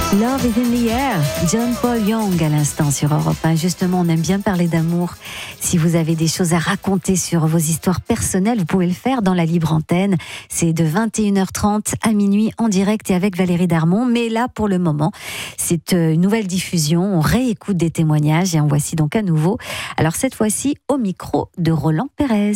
Love is in the air, John Paul Young à l'instant sur Europe 1. Justement, on aime bien parler d'amour. Si vous avez des choses à raconter sur vos histoires personnelles, vous pouvez le faire dans la libre antenne. C'est de 21h30 à minuit en direct et avec Valérie Darmon. Mais là, pour le moment, c'est une nouvelle diffusion. On réécoute des témoignages et en voici donc à nouveau. Alors cette fois-ci, au micro de Roland Pérez.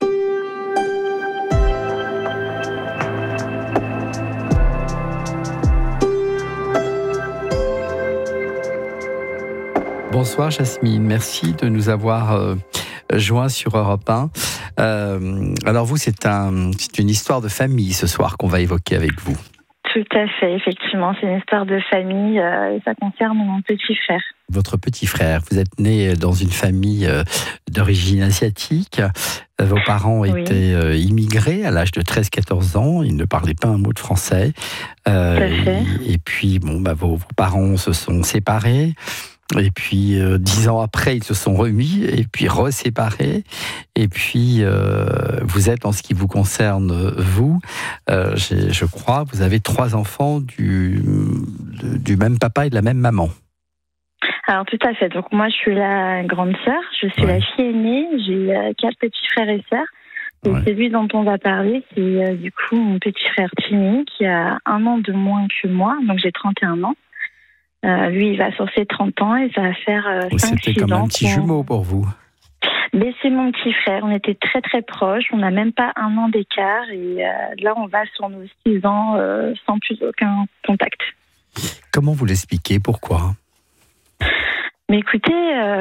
Bonsoir Jasmine, merci de nous avoir joints sur Europe 1. Alors vous, c'est une histoire de famille ce soir qu'on va évoquer avec vous. Tout à fait, effectivement, c'est une histoire de famille et ça concerne mon petit frère. Votre petit frère, vous êtes né dans une famille d'origine asiatique. Vos parents étaient immigrés à l'âge de 13-14 ans. Ils ne parlaient pas un mot de français. Et puis, vos parents se sont séparés. Et puis, 10 ans après, ils se sont remis, et puis reséparés. Et puis, vous êtes, en ce qui vous concerne, vous, je crois, vous avez 3 enfants du même papa et de la même maman. Alors, tout à fait. Donc, moi, je suis la grande sœur, je suis la fille aînée, j'ai 4 petits frères et sœurs. Et celui dont on va parler, c'est du coup mon petit frère Timmy, qui a 1 an de moins que moi, donc j'ai 31 ans. Lui, il va sur ses 30 ans et ça va faire 5-6 ans. C'était comme un petit jumeau pour vous. Mais c'est mon petit frère. On était très très proches. On n'a même pas 1 an d'écart. Et là, on va sur nos 6 ans sans plus aucun contact. Comment vous l'expliquez? Pourquoi? Mais écoutez,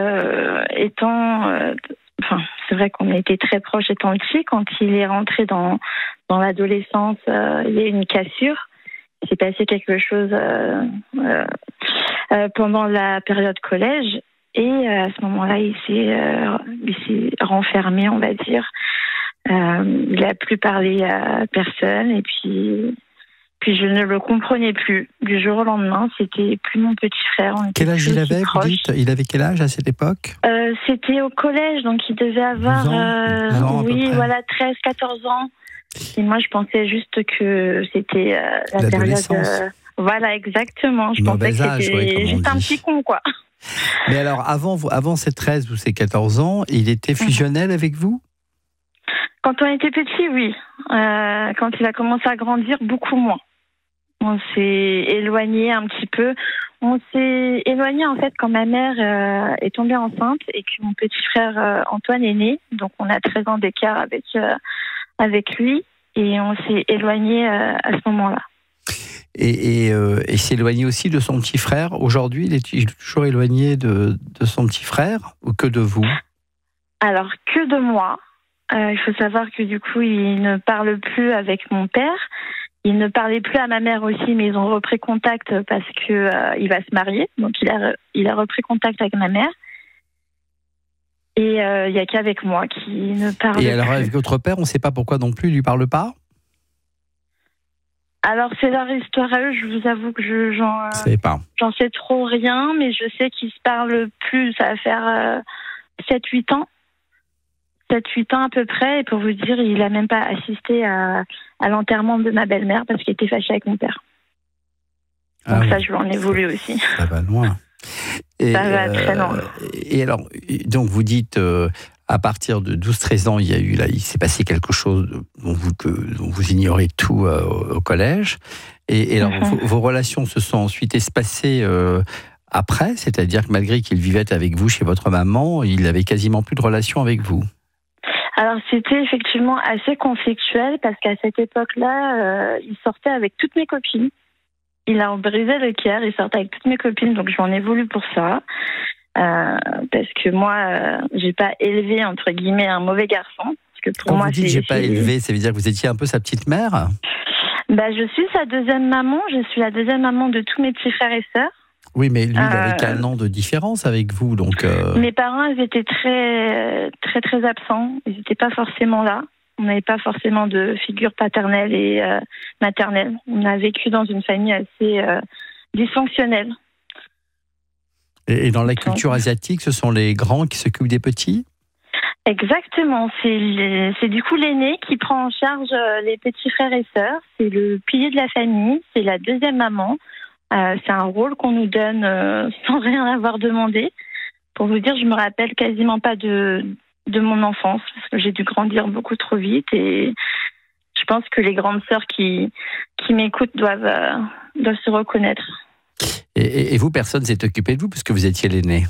c'est vrai qu'on était très proches étant petit. Quand il est rentré dans l'adolescence, il y a eu une cassure. Il s'est passé quelque chose pendant la période collège et à ce moment-là, il s'est renfermé, on va dire. Il n'a plus parlé à personne et puis je ne le comprenais plus. Du jour au lendemain, c'était plus mon petit frère. Quel âge il avait, vous dites? Il avait quel âge à cette époque? C'était au collège, donc il devait avoir 12 ans, 13-14 ans. Et moi, je pensais juste que c'était la période... Voilà, exactement. Je pensais que c'était juste un petit con, quoi. Mais alors, avant ces 13 ou ces 14 ans, il était fusionnel avec vous? Quand on était petit, oui. Quand il a commencé à grandir, beaucoup moins. On s'est éloigné un petit peu. On s'est éloigné, en fait, quand ma mère est tombée enceinte et que mon petit frère Antoine est né. Donc, on a 13 ans d'écart avec lui et on s'est éloigné à ce moment-là. Et s'éloigner aussi de son petit frère. Aujourd'hui, il est toujours éloigné de son petit frère ou que de vous? Alors, que de moi. Il faut savoir que du coup, il ne parle plus avec mon père. Il ne parlait plus à ma mère aussi, mais ils ont repris contact parce que il va se marier. Donc, il a repris contact avec ma mère. Et il n'y a qu'avec moi qui ne parle plus. Et alors, avec votre père, on ne sait pas pourquoi non plus, il ne lui parle pas? Alors, c'est leur histoire à eux. Je vous avoue que j'en sais trop rien, mais je sais qu'ils se parlent plus. Ça va faire 7-8 ans. 7-8 ans à peu près. Et pour vous dire, il n'a même pas assisté à l'enterrement de ma belle-mère parce qu'il était fâché avec mon père. Donc ça, je lui en ai voulu aussi. Ça va loin. Ça va très loin. Et alors, donc vous dites... à partir de 12-13 ans, il s'est passé quelque chose dont vous ignorez tout au collège. Et alors, vos relations se sont ensuite espacées après, c'est-à-dire que malgré qu'il vivait avec vous chez votre maman, il n'avait quasiment plus de relation avec vous. Alors, c'était effectivement assez conflictuel parce qu'à cette époque-là, il sortait avec toutes mes copines. Il a brisé le cœur, il sortait avec toutes mes copines, donc je m'en ai voulu pour ça. Parce que moi, j'ai pas élevé entre guillemets un mauvais garçon. Parce que pour Quand moi, vous dites j'ai pas élevé, ça veut dire que vous étiez un peu sa petite mère? Je suis sa deuxième maman. Je suis la deuxième maman de tous mes petits frères et sœurs. Oui, mais lui, il avait qu'1 an de différence avec vous, donc. Mes parents, ils étaient très, très, très absents. Ils n'étaient pas forcément là. On n'avait pas forcément de figure paternelle et maternelle. On a vécu dans une famille assez dysfonctionnelle. Et dans la culture asiatique, ce sont les grands qui s'occupent des petits? Exactement. C'est du coup l'aîné qui prend en charge les petits frères et sœurs. C'est le pilier de la famille. C'est la deuxième maman. C'est un rôle qu'on nous donne sans rien avoir demandé. Pour vous dire, je me rappelle quasiment pas de mon enfance, parce que j'ai dû grandir beaucoup trop vite. Et je pense que les grandes sœurs qui m'écoutent doivent se reconnaître. Et vous, personne s'est occupé de vous, puisque vous étiez l'aînée?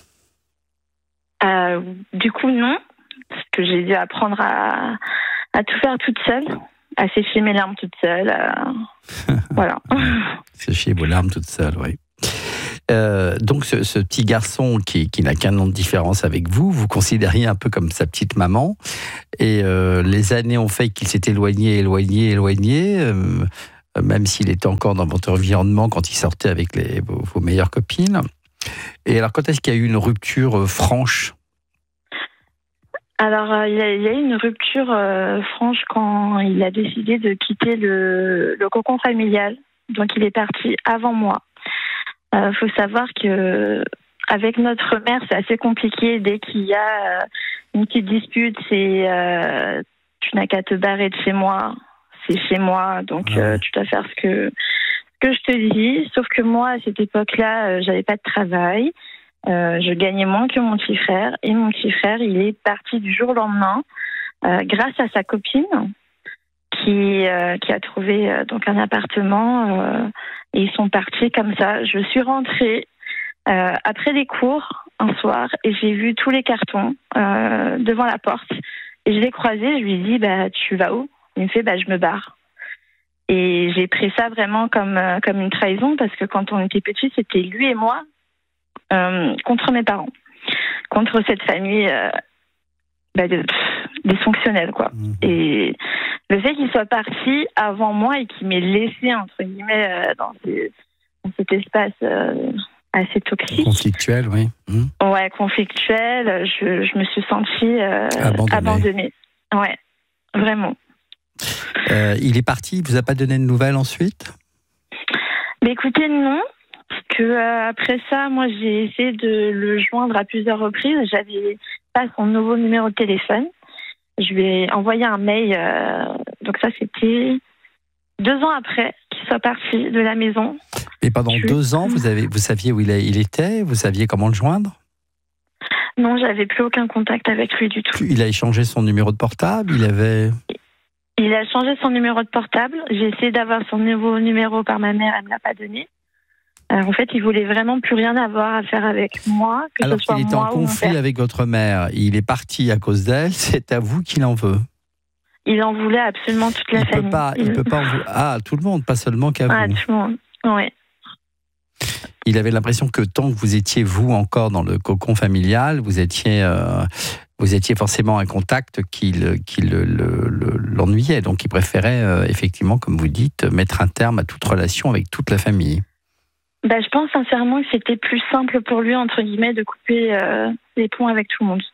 Du coup, non. Parce que j'ai dû apprendre à tout faire toute seule, à sécher mes larmes toute seule. Voilà. Sécher vos larmes toute seule, oui. Donc ce petit garçon qui n'a qu'un an de différence avec vous, vous considériez un peu comme sa petite maman. Et les années ont fait qu'il s'est éloigné, même s'il était encore dans votre environnement quand il sortait avec vos meilleures copines. Et alors, quand est-ce qu'il y a eu une rupture franche? Alors, il y a eu une rupture franche quand il a décidé de quitter le cocon familial. Donc, il est parti avant moi. Faut savoir que avec notre mère, c'est assez compliqué. Dès qu'il y a une petite dispute, c'est tu n'as qu'à te barrer de chez moi. C'est chez moi, donc tu dois faire ce que je te dis. Sauf que moi, à cette époque-là, j'avais pas de travail. Je gagnais moins que mon petit frère. Et mon petit frère, il est parti du jour au lendemain grâce à sa copine qui a trouvé donc un appartement. Et ils sont partis comme ça. Je suis rentrée après les cours un soir et j'ai vu tous les cartons devant la porte. Et je l'ai croisé, je lui ai dit tu vas où? Il me fait je me barre. Et j'ai pris ça vraiment comme une trahison parce que quand on était petits, c'était lui et moi contre mes parents, contre cette famille dysfonctionnelle, quoi. Et le fait qu'il soit parti avant moi et qu'il m'ait laissé entre guillemets dans cet espace assez toxique, conflictuel, oui. Ouais, conflictuel. Je me suis sentie abandonnée. Ouais, vraiment. Il est parti, il vous a pas donné de nouvelles ensuite? Mais écoutez, non. Parce que après ça, moi, j'ai essayé de le joindre à plusieurs reprises. J'avais pas son nouveau numéro de téléphone. Je lui ai envoyé un mail. Donc ça, c'était 2 ans après qu'il soit parti de la maison. Et pendant 2 ans, vous saviez où il était? Vous saviez comment le joindre? Non, j'avais plus aucun contact avec lui du tout. Il a échangé son numéro de portable? Il a changé son numéro de portable. J'ai essayé d'avoir son nouveau numéro par ma mère, elle me l'a pas donné. En fait, il voulait vraiment plus rien avoir à faire avec moi. Alors qu'il était en conflit avec votre mère, il est parti à cause d'elle, c'est à vous qu'il en veut? Il en voulait absolument toute la famille. Il peut pas en vouloir. Ah, tout le monde, pas seulement qu'à vous. Tout le monde, oui. Il avait l'impression que tant que vous étiez, vous, encore dans le cocon familial, vous étiez forcément un contact qui l'ennuyait. Donc, il préférait, effectivement, comme vous dites, mettre un terme à toute relation avec toute la famille. Je pense sincèrement que c'était plus simple pour lui, entre guillemets, de couper les ponts avec tout le monde.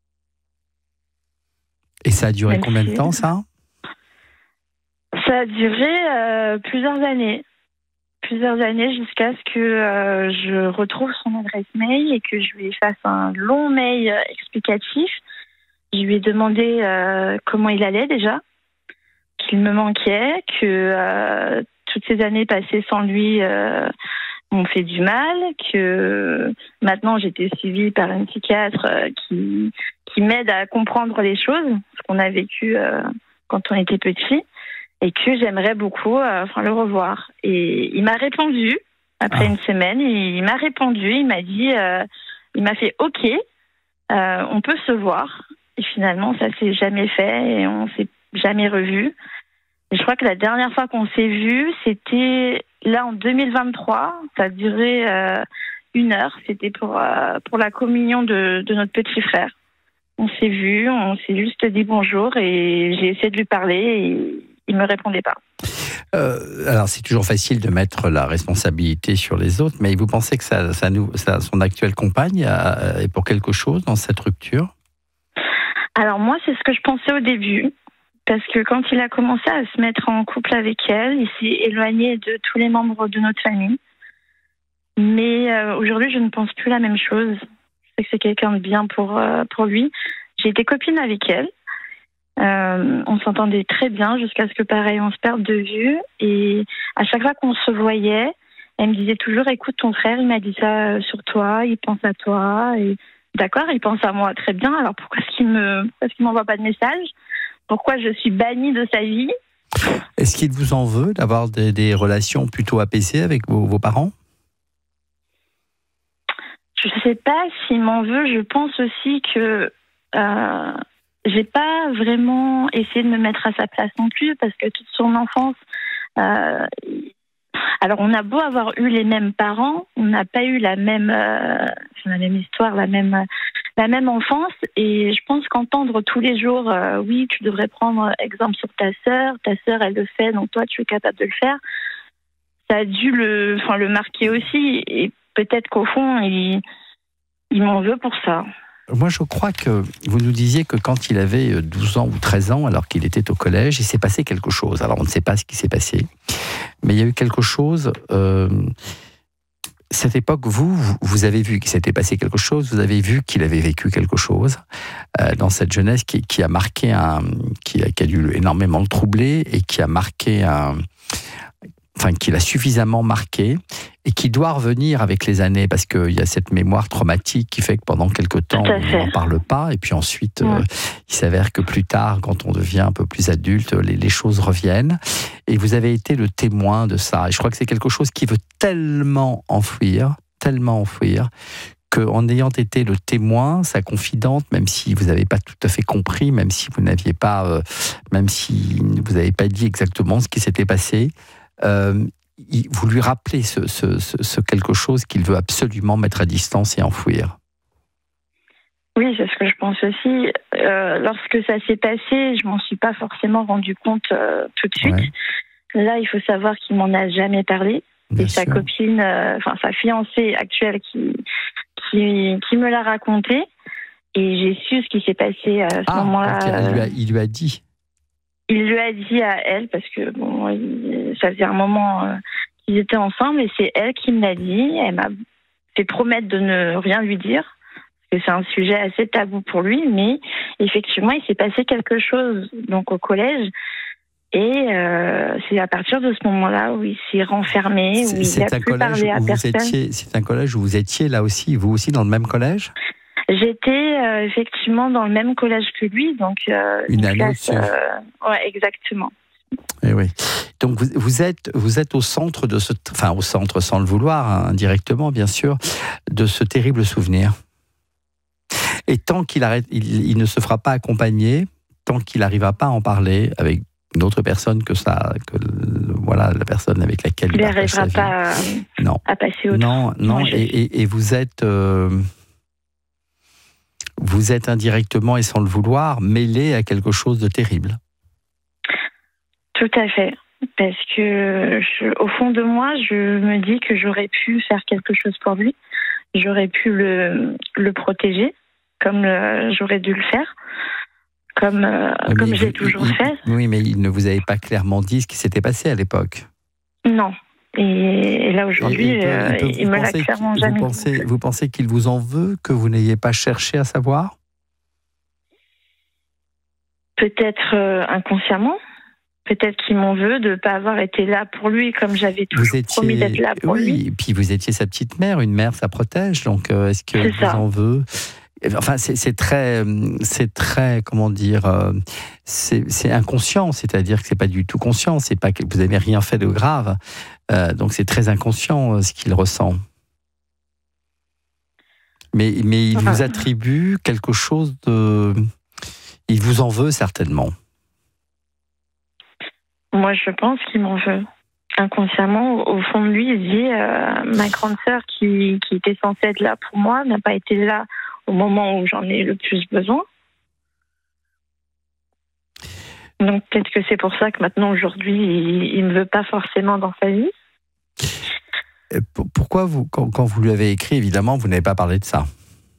Et ça a duré combien de temps, ça? Ça a duré plusieurs années. Plusieurs années jusqu'à ce que je retrouve son adresse mail et que je lui fasse un long mail explicatif. Je lui ai demandé comment il allait déjà, qu'il me manquait, que toutes ces années passées sans lui m'ont fait du mal, que maintenant j'étais suivie par une psychiatre qui m'aide à comprendre les choses, ce qu'on a vécu quand on était petit, et que j'aimerais beaucoup le revoir. Et il m'a répondu, après une semaine, il m'a répondu, il m'a dit, il m'a fait OK, on peut se voir. Et finalement, ça s'est jamais fait et on s'est jamais revus. Et je crois que la dernière fois qu'on s'est vus, c'était là en 2023. Ça a duré 1 heure. C'était pour la communion de notre petit frère. On s'est vus, on s'est juste dit bonjour et j'ai essayé de lui parler et il me répondait pas. Alors c'est toujours facile de mettre la responsabilité sur les autres, mais vous pensez que son actuelle compagne est pour quelque chose dans cette rupture? Alors moi, c'est ce que je pensais au début. Parce que quand il a commencé à se mettre en couple avec elle, il s'est éloigné de tous les membres de notre famille. Mais aujourd'hui, je ne pense plus la même chose. Je sais que c'est quelqu'un de bien pour lui. J'ai été copine avec elle. On s'entendait très bien jusqu'à ce que, pareil, on se perde de vue. Et à chaque fois qu'on se voyait, Elle me disait toujours, écoute, ton frère, il m'a dit ça sur toi, il pense à toi. Et d'accord, il pense à moi, très bien. Alors pourquoi est-ce qu'il m'envoie pas de message? Pourquoi je suis bannie de sa vie? Est-ce qu'il vous en veut d'avoir des relations plutôt apaisées avec vos parents? Je ne sais pas s'il m'en veut. Je pense aussi que j'ai pas vraiment essayé de me mettre à sa place non plus, parce que toute son enfance, alors on a beau avoir eu les mêmes parents, on n'a pas eu la même histoire, la même enfance. Et je pense qu'entendre tous les jours, oui, tu devrais prendre exemple sur ta sœur elle le fait, donc toi tu es capable de le faire, ça a dû le marquer aussi. Et peut-être qu'au fond, il m'en veut pour ça. Moi, je crois que vous nous disiez que quand il avait 12 ans ou 13 ans, alors qu'il était au collège, il s'est passé quelque chose. Alors, on ne sait pas ce qui s'est passé, mais il y a eu quelque chose. Cette époque, vous avez vu qu'il s'était passé quelque chose, vous avez vu qu'il avait vécu quelque chose dans cette jeunesse qui a marqué qui a dû énormément le troubler et qui a marqué qui l'a suffisamment marqué et qui doit revenir avec les années, parce qu'il y a cette mémoire traumatique qui fait que pendant quelque temps, on n'en parle pas, et puis ensuite, il s'avère que plus tard, quand on devient un peu plus adulte, les choses reviennent. Et vous avez été le témoin de ça. Et je crois que c'est quelque chose qui veut tellement enfouir, qu'en ayant été le témoin, sa confidente, même si vous n'avez pas tout à fait compris, même si vous n'aviez pas, même si vous n'avez pas dit exactement ce qui s'était passé, vous lui rappelez ce quelque chose qu'il veut absolument mettre à distance et enfouir. Oui, c'est ce que je pense aussi. Lorsque ça s'est passé, je m'en suis pas forcément rendu compte tout de suite. Ouais. Là, il faut savoir qu'il m'en a jamais parlé. Bien et sûr. Sa copine, sa fiancée actuelle qui me l'a raconté. Et j'ai su ce qui s'est passé à ce moment-là. Okay. Il lui a dit. Il lui a dit à elle, parce que ça faisait un moment qu'ils étaient ensemble, et c'est elle qui me l'a dit. Elle m'a fait promettre de ne rien lui dire, parce que c'est un sujet assez tabou pour lui, mais effectivement, il s'est passé quelque chose donc au collège, et c'est à partir de ce moment-là où il s'est renfermé, où il n'a plus parlé à personne. C'est un collège où vous étiez là aussi, vous aussi dans le même collège ? J'étais effectivement dans le même collège que lui, donc une année au-dessus. Ouais, exactement. Et oui. Donc vous êtes au centre de au centre sans le vouloir, indirectement bien sûr, de ce terrible souvenir. Et tant qu'il il ne se fera pas accompagner, tant qu'il n'arrivera pas à en parler avec une autre personne la personne avec laquelle il n'arrivera pas à passer autre. Non. Et vous êtes indirectement et sans le vouloir mêlé à quelque chose de terrible. Tout à fait. Parce que au fond de moi, je me dis que j'aurais pu faire quelque chose pour lui. J'aurais pu le protéger comme j'aurais dû le faire. Comme j'ai toujours fait. Oui, mais il ne vous avait pas clairement dit ce qui s'était passé à l'époque. Non. Et là, aujourd'hui, il me l'a clairement jamais dit. Vous pensez qu'il vous en veut, que vous n'ayez pas cherché à savoir ? Peut-être inconsciemment. Peut-être qu'il m'en veut de ne pas avoir été là pour lui comme j'avais toujours promis d'être là pour lui. Oui, et puis vous étiez sa petite mère. Une mère, ça protège. Donc, est-ce qu'il vous en veut ? Enfin, c'est très, comment dire, c'est inconscient. C'est-à-dire que c'est pas du tout conscient. C'est pas que vous n'avez rien fait de grave. Donc, c'est très inconscient ce qu'il ressent. Mais il vous attribue quelque chose de... Il vous en veut certainement. Moi, je pense qu'il m'en veut. Inconsciemment, au fond de lui, il dit ma grande sœur qui était censée être là pour moi n'a pas été là au moment où j'en ai le plus besoin. Donc peut-être que c'est pour ça que maintenant, aujourd'hui, il ne me veut pas forcément dans sa vie. Pourquoi, quand vous lui avez écrit, évidemment, vous n'avez pas parlé de ça ?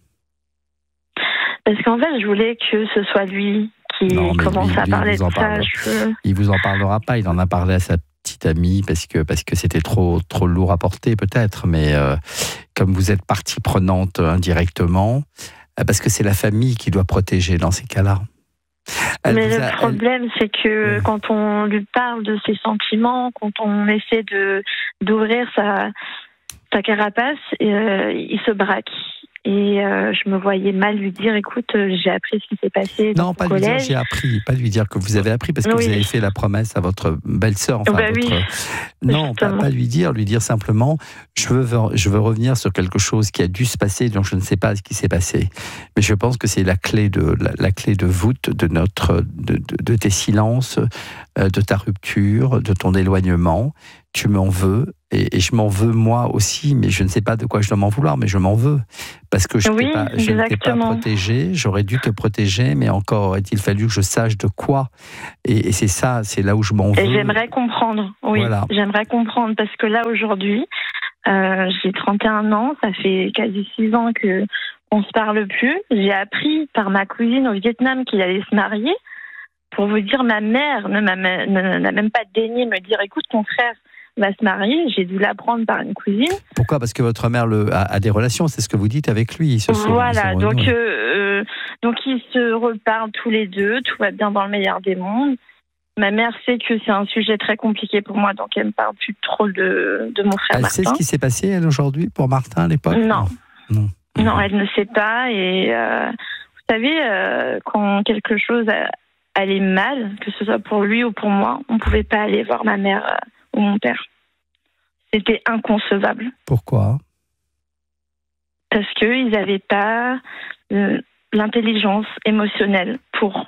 Parce qu'en fait, je voulais que ce soit lui qui commence à parler de ça. Il vous en parlera pas, il en a parlé à sa petite amie parce que c'était trop lourd à porter peut-être, mais comme vous êtes partie prenante indirectement, parce que c'est la famille qui doit protéger dans ces cas-là. Mais le problème, c'est que quand on lui parle de ses sentiments, quand on essaie d'ouvrir sa carapace, il se braque. Et je me voyais mal lui dire, écoute, j'ai appris ce qui s'est passé non, pas lui dire j'ai appris, pas lui dire que vous avez appris, parce que vous avez fait la promesse à votre belle-sœur. Enfin, non, pas lui dire simplement, je veux revenir sur quelque chose qui a dû se passer, donc je ne sais pas ce qui s'est passé. Mais je pense que c'est la clé de voûte de tes silences, de ta rupture, de ton éloignement. Tu m'en veux, et je m'en veux moi aussi, mais je ne sais pas de quoi je dois m'en vouloir, mais je m'en veux. Parce que je ne t'ai pas protégé, j'aurais dû te protéger, mais encore aurait-il fallu que je sache de quoi. Et c'est ça, c'est là où je m'en veux. Et j'aimerais comprendre, j'aimerais comprendre, parce que là, aujourd'hui, j'ai 31 ans, ça fait quasi 6 ans qu'on ne se parle plus. J'ai appris par ma cousine au Vietnam qu'il allait se marier. Pour vous dire, ma mère n'a même pas daigné me dire, écoute, ton frère va se marier, j'ai dû l'apprendre par une cousine. Pourquoi ? Parce que votre mère a des relations, c'est ce que vous dites avec lui. Donc ils se reparlent tous les deux, tout va bien dans le meilleur des mondes. Ma mère sait que c'est un sujet très compliqué pour moi, donc elle ne parle plus trop de mon frère Martin. Elle sait ce qui s'est passé, elle, aujourd'hui, pour Martin, à l'époque ? Non, elle ne sait pas. Et vous savez, quand quelque chose allait mal, que ce soit pour lui ou pour moi, on ne pouvait pas aller voir ma mère ou mon père. C'était inconcevable. Pourquoi ? Parce qu'ils n'avaient pas l'intelligence émotionnelle pour.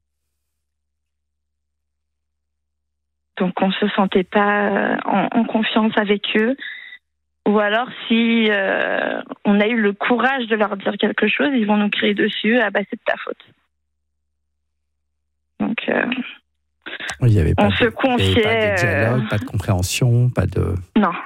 Donc on ne se sentait pas en confiance avec eux. Ou alors si on a eu le courage de leur dire quelque chose, ils vont nous crier dessus, ah bah c'est de ta faute. Donc il y avait pas se confiait. Pas de dialogue, pas de compréhension, pas de.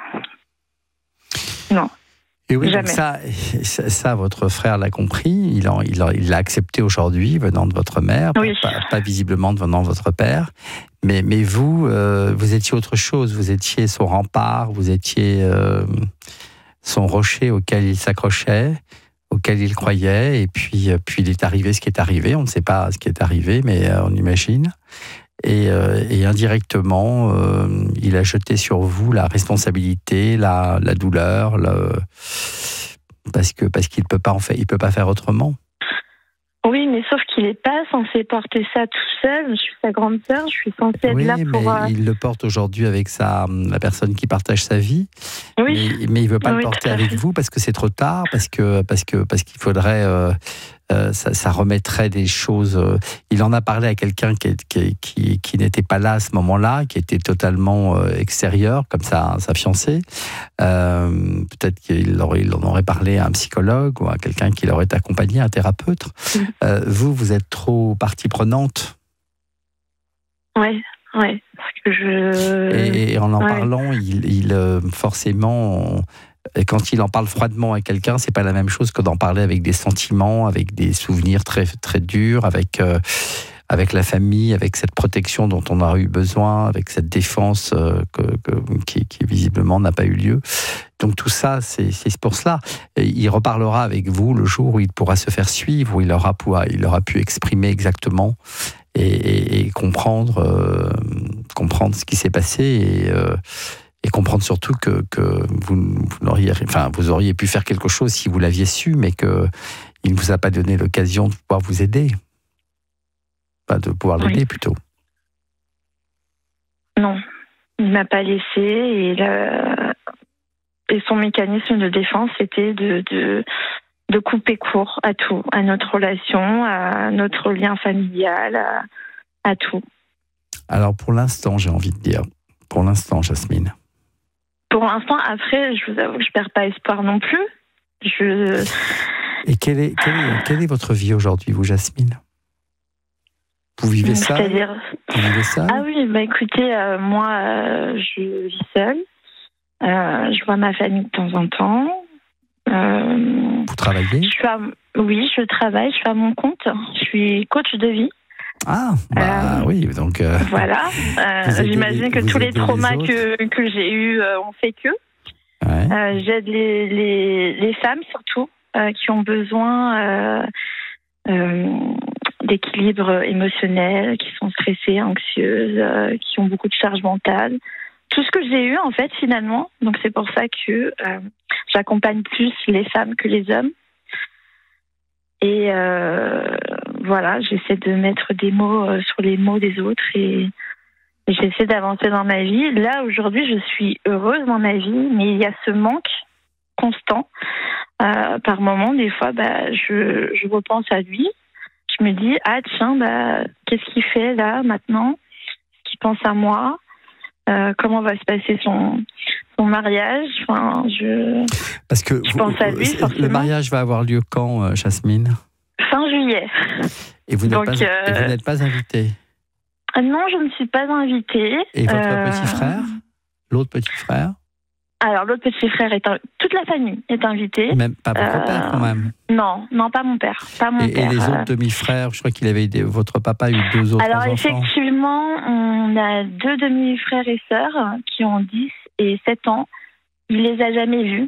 Non. Et oui, donc ça, votre frère l'a compris, il l'a accepté aujourd'hui, venant de votre mère, pas visiblement venant de votre père. Mais vous, vous étiez autre chose, vous étiez son rempart, vous étiez son rocher auquel il s'accrochait, auquel il croyait, et puis il est arrivé ce qui est arrivé, on ne sait pas ce qui est arrivé, mais on imagine. Et indirectement, il a jeté sur vous la responsabilité, la douleur, parce qu'il peut pas faire autrement. Oui, mais sauf qu'il n'est pas censé porter ça tout seul. Je suis sa grande sœur, je suis censée être là pour. Mais il le porte aujourd'hui avec la personne qui partage sa vie. Oui. Mais il veut pas le porter avec vous parce que c'est trop tard, parce qu'il faudrait. Ça remettrait des choses. Il en a parlé à quelqu'un qui n'était pas là à ce moment-là, qui était totalement extérieur, comme sa fiancée. Peut-être qu'il en aurait parlé à un psychologue ou à quelqu'un qui l'aurait accompagné, un thérapeute. Vous êtes trop partie prenante. Oui. Parce que Et en parlant, il forcément. Et quand il en parle froidement à quelqu'un, c'est pas la même chose que d'en parler avec des sentiments, avec des souvenirs très très durs, avec la famille, avec cette protection dont on a eu besoin, avec cette défense qui visiblement n'a pas eu lieu. Donc tout ça, c'est pour cela. Et il reparlera avec vous le jour où il pourra se faire suivre, où il aura pu exprimer exactement et comprendre ce qui s'est passé et comprendre surtout que vous auriez pu faire quelque chose si vous l'aviez su, mais qu'il ne vous a pas donné l'occasion de pouvoir vous aider. Pas de pouvoir l'aider, plutôt. Non, il ne m'a pas laissé, et son mécanisme de défense était de couper court à tout, à notre relation, à notre lien familial, à tout. Alors pour l'instant, j'ai envie de dire, pour l'instant, Jasmine. Pour l'instant, après, je vous avoue que je perds pas espoir non plus. Et quelle est votre vie aujourd'hui, vous, Jasmine ? Vous vivez ça ? C'est-à-dire... Vous vivez ça ? Ah oui, écoutez, moi, je vis seule. Je vois ma famille de temps en temps. Vous travaillez ? Oui, je travaille, je suis à mon compte. Je suis coach de vie. Ah, oui, donc... Voilà, j'imagine que tous les traumas que j'ai eus ont fait que. Ouais. J'aide les femmes, surtout, qui ont besoin d'équilibre émotionnel, qui sont stressées, anxieuses, qui ont beaucoup de charge mentale. Tout ce que j'ai eu, en fait, finalement. Donc, c'est pour ça que j'accompagne plus les femmes que les hommes. Et voilà, j'essaie de mettre des mots sur les mots des autres et j'essaie d'avancer dans ma vie. Là, aujourd'hui, je suis heureuse dans ma vie, mais il y a ce manque constant. Par moment, des fois, je repense à lui. Je me dis, ah tiens, qu'est-ce qu'il fait là, maintenant? Est-ce qu'il pense à moi? Comment va se passer son mariage? Enfin, Parce que je pense à lui, forcément. Le mariage va avoir lieu quand, Jasmine? Fin juillet. Et vous n'êtes pas invitée? Non, je ne suis pas invitée. Et votre petit frère? L'autre petit frère? Alors, l'autre petit frère toute la famille est invitée. Même pas votre père, quand même? Non, pas mon père. Et les autres demi-frères, je crois votre papa a eu 2 autres enfants. Alors, effectivement, on a 2 demi-frères et sœurs qui ont 10 et 7 ans. Il les a jamais vus.